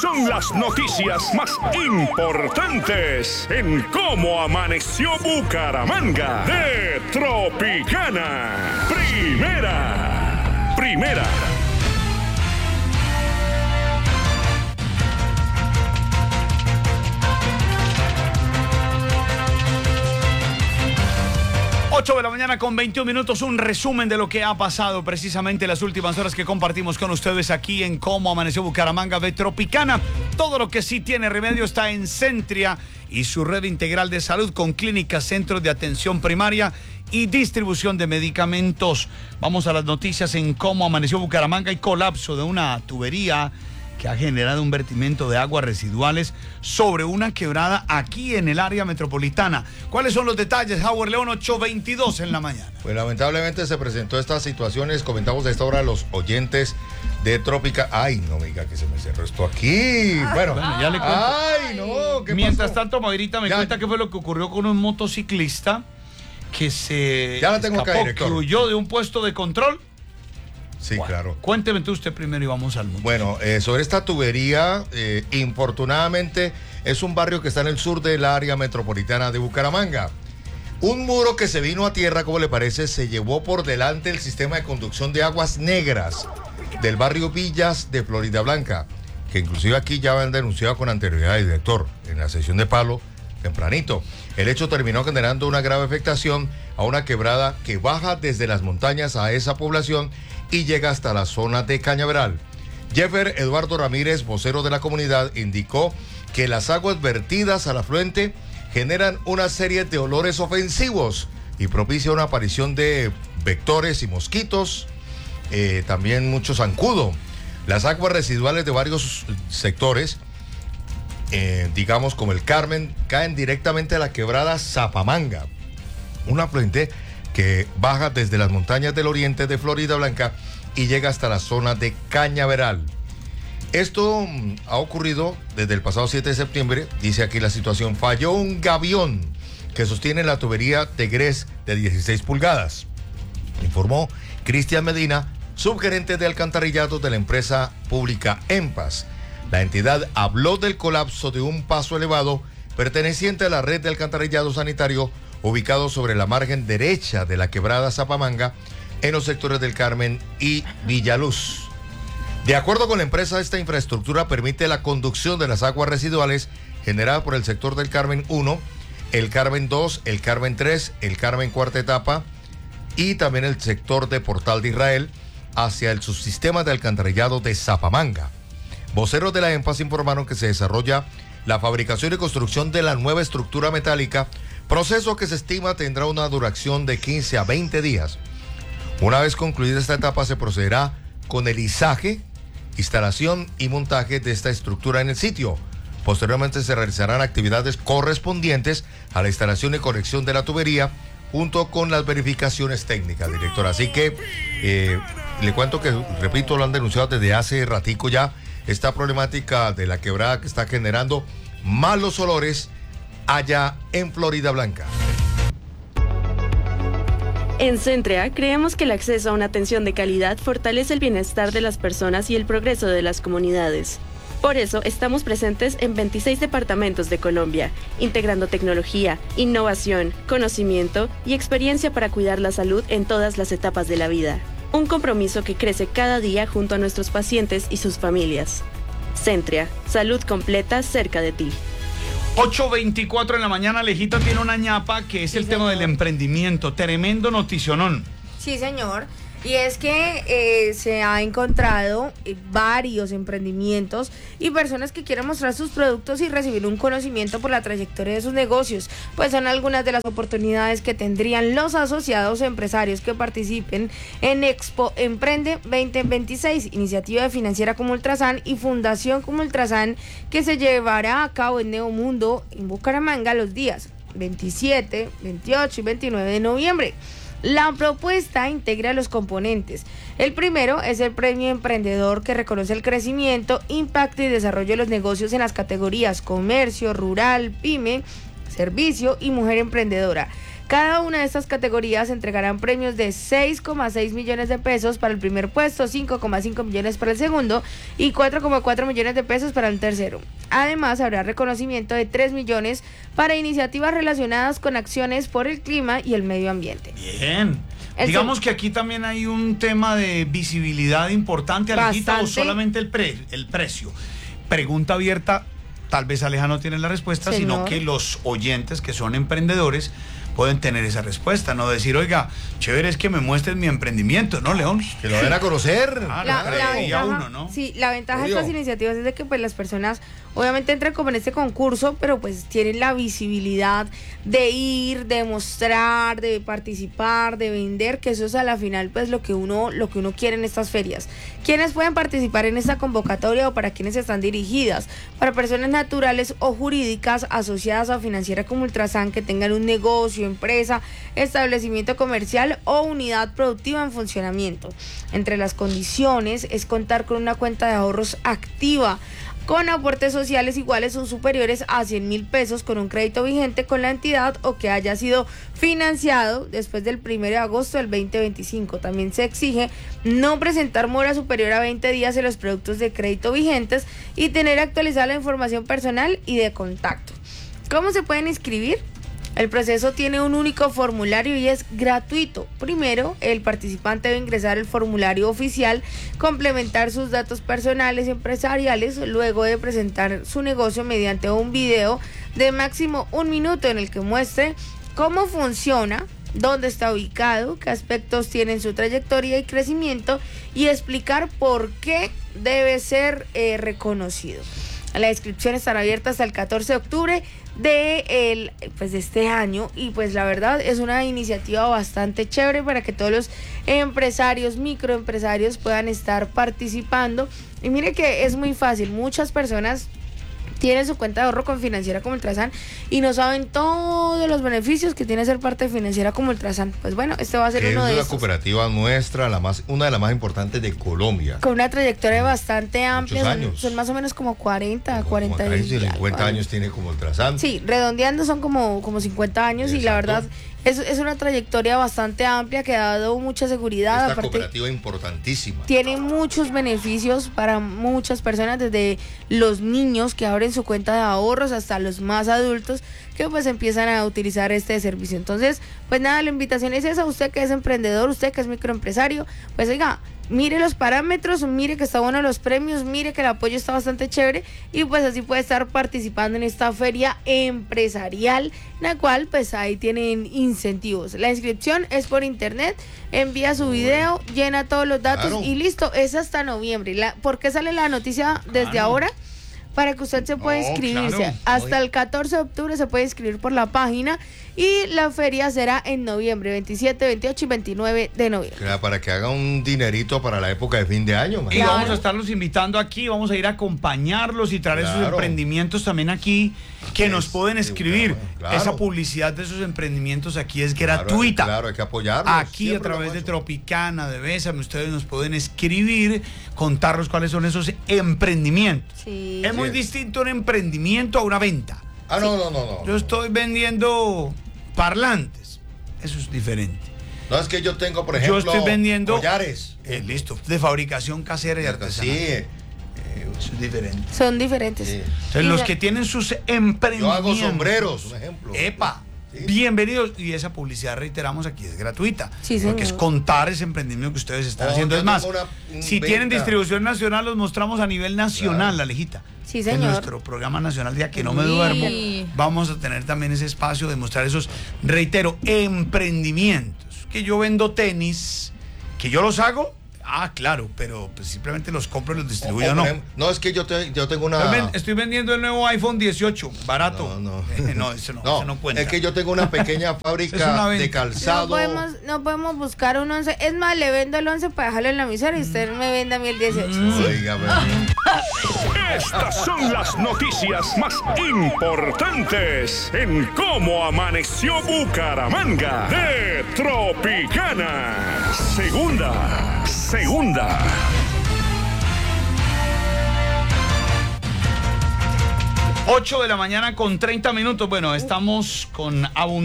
Son las noticias más importantes en cómo amaneció Bucaramanga de Tropicana. Primera. 8 de la mañana con 21 minutos, un resumen de lo que ha pasado precisamente en las últimas horas que compartimos con ustedes aquí en Cómo Amaneció Bucaramanga de Tropicana. Todo lo que sí tiene remedio está en Centria y su red integral de salud con clínicas, centros de atención primaria y distribución de medicamentos. Vamos a las noticias en Cómo Amaneció Bucaramanga. Hay colapso de una tubería que ha generado un vertimiento de aguas residuales sobre una quebrada aquí en el área metropolitana. ¿Cuáles son los detalles? Howard León, 8:22 en la mañana. Pues lamentablemente se presentó estas situaciones, comentamos a esta hora a los oyentes de Trópica. Ay, no me diga que se me cerró esto aquí. Bueno, ya le cuento. Ay, no, ¿qué Mientras pasó? tanto, Mayrita me cuenta qué fue lo que ocurrió con un motociclista que se Ya la tengo acá, director. que huyó de un puesto de control. Sí, Bueno, claro. Cuénteme tú usted primero y vamos al mundo. Bueno, sobre esta tubería, infortunadamente, es un barrio que está en el sur del área metropolitana de Bucaramanga. Un muro que se vino a tierra, como le parece, se llevó por delante el sistema de conducción de aguas negras del barrio Villas de Florida Blanca, que inclusive aquí ya han denunciado con anterioridad al director en la sesión de palo tempranito. El hecho terminó generando una grave afectación a una quebrada que baja desde las montañas a esa población y llega hasta la zona de Cañaveral. Jeffer Eduardo Ramírez, vocero de la comunidad, indicó que las aguas vertidas al afluente generan una serie de olores ofensivos y propicia una aparición de vectores y mosquitos, también mucho zancudo. Las aguas residuales de varios sectores, digamos como el Carmen, caen directamente a la quebrada Zapamanga, un afluente que baja desde las montañas del oriente de Florida Blanca y llega hasta la zona de Cañaveral. Esto ha ocurrido desde el pasado 7 de septiembre, dice aquí la situación. Falló un gavión que sostiene la tubería Tegrés de 16 pulgadas, informó Cristian Medina, subgerente de alcantarillado de la empresa pública EMPAS. La entidad habló del colapso de un paso elevado perteneciente a la red de alcantarillado sanitario ubicado sobre la margen derecha de la quebrada Zapamanga en los sectores del Carmen y Villaluz. De acuerdo con la empresa, esta infraestructura permite la conducción de las aguas residuales generadas por el sector del Carmen 1, el Carmen 2, el Carmen 3, el Carmen cuarta etapa y también el sector de Portal de Israel hacia el subsistema de alcantarillado de Zapamanga. Voceros de la EMPAS informaron que se desarrolla la fabricación y construcción de la nueva estructura metálica, proceso que se estima tendrá una duración de 15 a 20 días. Una vez concluida esta etapa, se procederá con el izaje, instalación y montaje de esta estructura en el sitio. Posteriormente se realizarán actividades correspondientes a la instalación y conexión de la tubería, junto con las verificaciones técnicas, director. Así que le cuento que, repito, lo han denunciado desde hace ratico ya, esta problemática de la quebrada que está generando malos olores allá en Florida Blanca. En Centria creemos que el acceso a una atención de calidad fortalece el bienestar de las personas y el progreso de las comunidades. Por eso estamos presentes en 26 departamentos de Colombia, integrando tecnología, innovación, conocimiento y experiencia para cuidar la salud en todas las etapas de la vida. Un compromiso que crece cada día junto a nuestros pacientes y sus familias. Centria, salud completa cerca de ti. 8:24 en la mañana, Alejita tiene una ñapa que es el tema del emprendimiento. Tremendo noticionón. Sí, señor. Y es que se ha encontrado varios emprendimientos y personas que quieren mostrar sus productos y recibir un conocimiento por la trayectoria de sus negocios. Pues son algunas de las oportunidades que tendrían los asociados empresarios que participen en Expo Emprende 2026, iniciativa de Financiera como Ultrasan y Fundación como Ultrasan, que se llevará a cabo en Neomundo en Bucaramanga los días 27, 28 y 29 de noviembre. La propuesta integra los componentes. El primero es el premio emprendedor, que reconoce el crecimiento, impacto y desarrollo de los negocios en las categorías comercio, rural, pyme, servicio y mujer emprendedora. Cada una de estas categorías entregarán premios de 6,6 millones de pesos para el primer puesto, 5,5 millones para el segundo y 4,4 millones de pesos para el tercero. Además, habrá reconocimiento de 3 millones para iniciativas relacionadas con acciones por el clima y el medio ambiente. Bien. Digamos que aquí también hay un tema de visibilidad importante, Alejita, o solamente el precio. Pregunta abierta, tal vez Aleja no tiene la respuesta, sino que los oyentes que son emprendedores pueden tener esa respuesta, no decir, oiga, chévere es que me muestres mi emprendimiento, ¿no, León? Que lo den a conocer. La ventaja, ¿no? Sí, la ventaja de estas iniciativas es de que pues las personas obviamente entran como en este concurso, pero pues tienen la visibilidad de ir, de mostrar, de participar, de vender, que eso es a la final pues lo que uno quiere en estas ferias. ¿Quiénes pueden participar en esta convocatoria o para quiénes están dirigidas? Para personas naturales o jurídicas asociadas a Financiera como Ultrasan que tengan un negocio, empresa, establecimiento comercial o unidad productiva en funcionamiento. Entre las condiciones es contar con una cuenta de ahorros activa, con aportes sociales iguales o superiores a 100.000 pesos, con un crédito vigente con la entidad o que haya sido financiado después del 1 de agosto del 2025. También se exige no presentar mora superior a 20 días en los productos de crédito vigentes y tener actualizada la información personal y de contacto. ¿Cómo se pueden inscribir? El proceso tiene un único formulario y es gratuito. Primero, el participante debe ingresar el formulario oficial, complementar sus datos personales y empresariales, luego de presentar su negocio mediante un video de máximo 1 minuto en el que muestre cómo funciona, dónde está ubicado, qué aspectos tienen su trayectoria y crecimiento y explicar por qué debe ser reconocido. La inscripción estará abierta hasta el 14 de octubre de este año y pues la verdad es una iniciativa bastante chévere para que todos los empresarios, microempresarios puedan estar participando. Y mire que es muy fácil, muchas personas tienen su cuenta de ahorro con Financiera como Ultrasan y no saben todos los beneficios que tiene ser parte de Financiera como Ultrasan. Pues bueno, este va a ser uno de ellos. Es una cooperativa nuestra, una de las más importantes de Colombia. Con una trayectoria bastante amplia. Muchos años. Son más o menos como 40, 50 años tiene como Ultrasan. Sí, redondeando son como 50 años. Exacto. Y la verdad es una trayectoria bastante amplia que ha dado mucha seguridad. Esta cooperativa importantísima. Tiene muchos beneficios para muchas personas, desde los niños que abren su cuenta de ahorros hasta los más adultos que pues empiezan a utilizar este servicio. Entonces, pues nada, la invitación es esa. Usted que es emprendedor, usted que es microempresario, pues oiga, mire los parámetros, mire que está bueno los premios, mire que el apoyo está bastante chévere y pues así puede estar participando en esta feria empresarial, en la cual pues ahí tienen incentivos. La inscripción es por internet, envía su video, llena todos los datos y listo, es hasta noviembre. ¿Por qué sale la noticia desde ahora? Para que usted se pueda inscribirse. Hasta el 14 de octubre se puede inscribir por la página y la feria será en noviembre, 27, 28 y 29 de noviembre. Para que haga un dinerito para la época de fin de año. Y vamos a estarlos invitando aquí, vamos a ir a acompañarlos y traer esos emprendimientos también aquí que nos pueden escribir. Esa publicidad de esos emprendimientos aquí es gratuita. Claro, hay que apoyarlos. Aquí a través de Tropicana, de Bésame, ustedes nos pueden escribir, contarnos cuáles son esos emprendimientos. Sí. Es muy distinto un emprendimiento a una venta. No. Yo estoy vendiendo parlantes. Eso es diferente. No, es que yo tengo, por ejemplo, yo estoy vendiendo collares. Listo, de fabricación casera y artesanal. Sí. Eso es diferente. Son diferentes. Sí. Entonces, los que tienen sus emprendimientos. Yo hago sombreros, un ejemplo. ¡Epa! Sí. Bienvenidos. Y esa publicidad, reiteramos, aquí es gratuita. Sí, porque es contar ese emprendimiento que ustedes están haciendo. Es más, si tienen distribución nacional, los mostramos a nivel nacional, la Alejita. Sí, señor. En nuestro programa nacional, Día que no me duermo, vamos a tener también ese espacio de mostrar esos, reitero, emprendimientos. Que yo vendo tenis, que yo los hago. Claro, pero pues simplemente los compro y los distribuyo, ¿no? No, es que yo tengo una... Estoy vendiendo el nuevo iPhone 18, barato. No, eso no cuenta. Es que yo tengo una pequeña fábrica de calzado. No podemos buscar un 11. Es más, le vendo el 11 para dejarlo en la emisora y usted me vende a mí el 18. Estas son las noticias más importantes en Cómo Amaneció Bucaramanga de Tropicana. Segunda. 8 de la mañana con 30 minutos. Bueno, estamos con abundancia.